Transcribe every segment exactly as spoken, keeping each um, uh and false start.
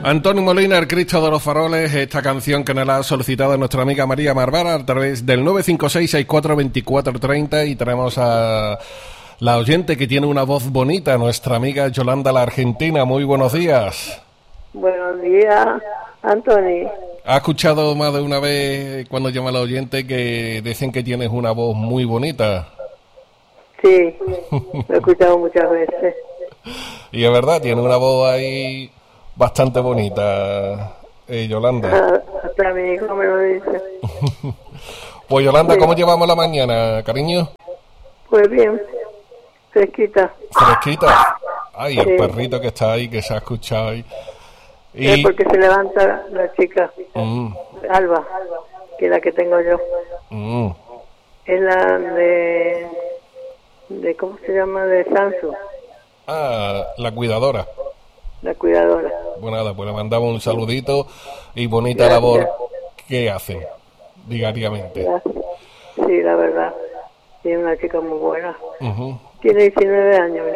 Antonio Molina, el Cristo de los Faroles, esta canción que nos la ha solicitado nuestra amiga María Marvara a través del nueve cinco seis, seis cuatro dos cuatro tres cero, y tenemos a la oyente que tiene una voz bonita, nuestra amiga Yolanda la Argentina. Muy buenos días. Buenos días, Antonio. ¿Ha escuchado más de una vez cuando llama la oyente que dicen que tienes una voz muy bonita? Sí, lo he escuchado muchas veces. Y es verdad, tiene una voz ahí bastante bonita, eh, Yolanda. Ah, hasta mi hijo me lo dice. Pues Yolanda, sí. ¿Cómo llevamos la mañana, cariño? Pues bien, fresquita. Fresquita. Ay, el sí. perrito que está ahí, que se ha escuchado ahí. Y... Es porque se levanta la chica, mm. Alba, que es la que tengo yo. Mm. Es la de, de, ¿cómo se llama? De Sansu. Ah, la cuidadora. La cuidadora. Bueno, nada, pues le mandamos un saludito y bonita Gracias. labor que hacen diariamente. Gracias. Sí, la verdad. Tiene una chica muy buena. Uh-huh. Tiene diecinueve años.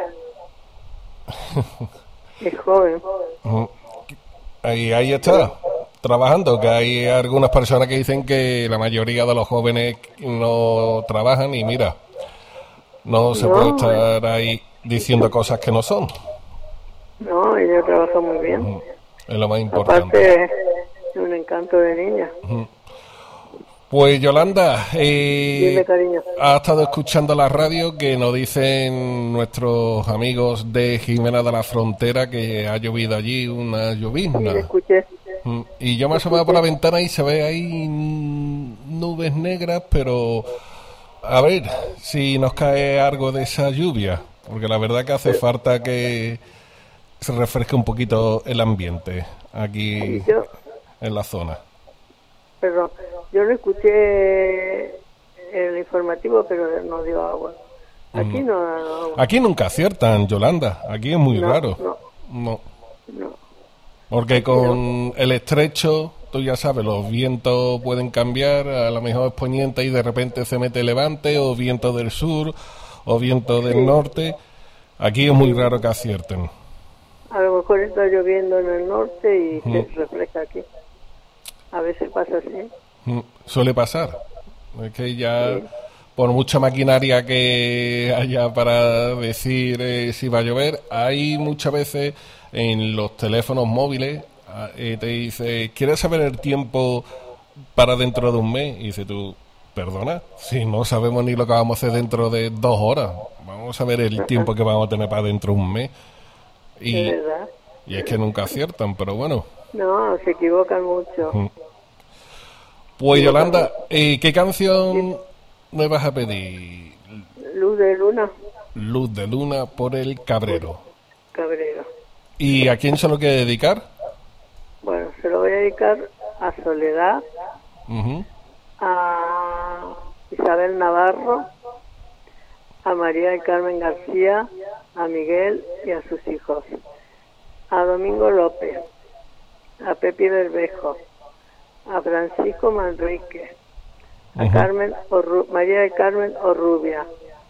Es joven. Uh-huh. Ahí, ahí está, trabajando, que hay algunas personas que dicen que la mayoría de los jóvenes no trabajan y mira, no se No, puede estar ahí diciendo cosas que no son. No, ella trabaja muy bien. Uh-huh. Es lo más importante. Aparte, es un encanto de niña. Uh-huh. Pues Yolanda, eh, Dime, cariño. ha estado escuchando la radio que nos dicen nuestros amigos de Jimena de la Frontera que ha llovido allí una llovizna. Sí, escuché. Y yo me he asomado por la ventana y se ve ahí nubes negras, pero a ver si nos cae algo de esa lluvia, porque la verdad que hace falta que se refresque un poquito el ambiente aquí Yo, en la zona. perdón, yo no escuché el informativo, pero no dio agua. Aquí no, no. Aquí nunca aciertan, Yolanda. Aquí es muy no, raro. No, No. no. Porque con el estrecho, tú ya sabes, los vientos pueden cambiar. A lo mejor es poniente y de repente se mete levante, o viento del sur, o viento del Sí. norte. Aquí es muy raro que acierten. A lo mejor está lloviendo en el norte y Mm. se refleja aquí. A veces pasa así. Mm, Suele pasar. Es que ya, Sí. por mucha maquinaria que haya para decir eh, si va a llover, hay muchas veces en los teléfonos móviles, eh, te dice, ¿quieres saber el tiempo para dentro de un mes? Y dice tú, perdona, si no sabemos ni lo que vamos a hacer dentro de dos horas, vamos a ver el tiempo que vamos a tener para dentro de un mes. Y, Es verdad. y es que nunca aciertan, pero bueno. No, se equivocan mucho. Mm. Pues Yolanda, eh, ¿qué canción me vas a pedir? Luz de luna, Luz de Luna por el Cabrero. Cabrero. ¿Y a quién se lo quiere dedicar? Bueno, se lo voy a dedicar a Soledad, Uh-huh. a Isabel Navarro, a María del Carmen García, a Miguel y a sus hijos, a Domingo López, a Pepi Berbejo, a Francisco Manrique, a Uh-huh. Carmen Orru- María del Carmen Orrubia,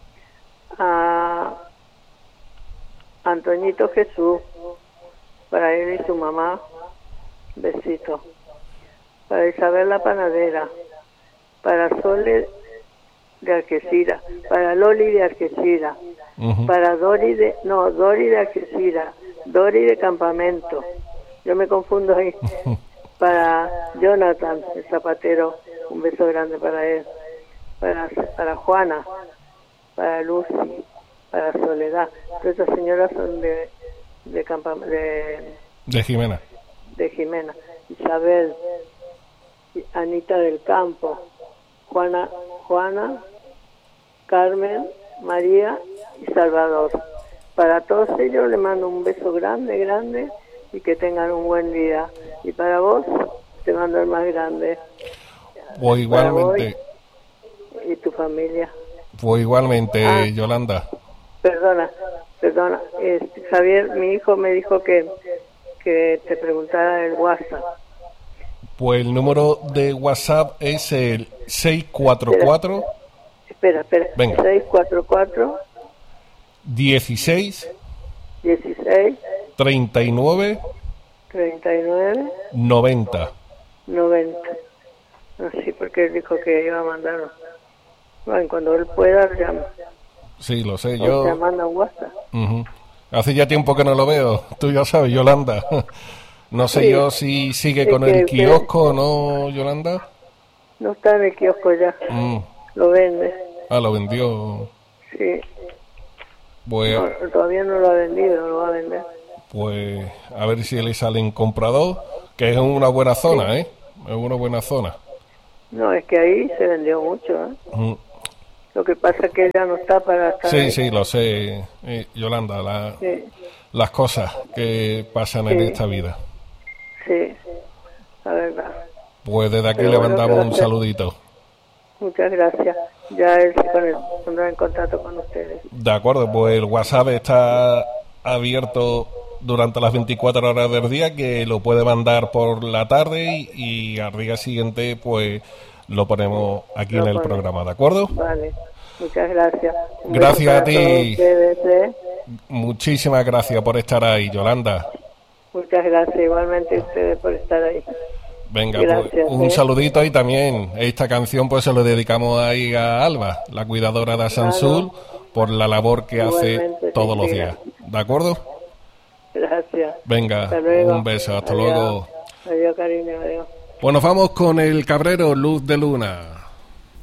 a Antoñito Jesús, para él y su mamá, besito, para Isabel la Panadera, para Sole de Algeciras, para Loli de Algeciras, Uh-huh. para Dori de, no, Dori de Algeciras, Dori de Campamento, yo me confundo ahí, para Jonathan, el zapatero, un beso grande para él, para, para Juana, para Lucy, para Soledad, todas estas señoras son de de, Campam- de, De Jimena. de Jimena, Isabel, Anita del Campo, Juana, Juana, Carmen, María y Salvador. Para todos ellos les mando un beso grande, grande y que tengan un buen día. Y para vos te mando el más grande. Pues igualmente, Y tu familia. pues igualmente, Ah. Yolanda. Perdona, perdona. Este, Javier, mi hijo me dijo que, que te preguntara el WhatsApp. Pues el número de WhatsApp es el seis cuatro cuatro Espera, espera. Venga. seis cuatro cuatro, dieciséis dieciséis, treinta y nueve treinta y nueve, noventa. noventa. Así porque él dijo que iba a mandar. Bueno, cuando él pueda, llama. Sí, lo sé, O yo... te manda un WhatsApp. Ujú. Hace ya tiempo que no lo veo, tú ya sabes, Yolanda. No sé Sí. yo si sigue Sí, con que- el que- kiosco o no, Yolanda. No está en el kiosco ya. Mm. Lo vende. Ah, lo vendió. Sí. Pues, No, todavía no lo ha vendido, lo va a vender. pues a ver si le salen comprador, que es una buena zona, ¿eh? Es una buena zona. No, es que ahí se vendió mucho, ¿eh? Mm. Lo que pasa es que ya no está para estar Sí, ahí. sí, lo sé, eh, Yolanda, la- Sí, las cosas que pasan en Sí. esta vida. sí, la verdad. Pues desde aquí Pero le bueno, mandamos ¿qué va a un hacer? saludito. Muchas gracias. Ya él se pone- pondrá en contacto con ustedes. De acuerdo, pues el WhatsApp está abierto durante las veinticuatro horas del día, que lo puede mandar por la tarde y, y al día siguiente pues lo ponemos aquí Lo en el pone. programa, ¿de acuerdo? Vale, muchas gracias. Un Gracias beso a para ti. todos ustedes, ¿eh? Muchísimas gracias por estar ahí, Yolanda. Muchas gracias igualmente a ustedes por estar ahí. Venga, Gracias, pues un ¿eh? saludito y también esta canción pues se lo dedicamos ahí a Alba, la cuidadora de Asansul, por la labor que hace Igualmente, todos los Cristina. días. ¿De acuerdo? Gracias. Venga, Hasta luego. un beso, hasta Adiós. luego. Adiós, cariño, adiós. Pues nos vamos con el Cabrero, Luz de Luna.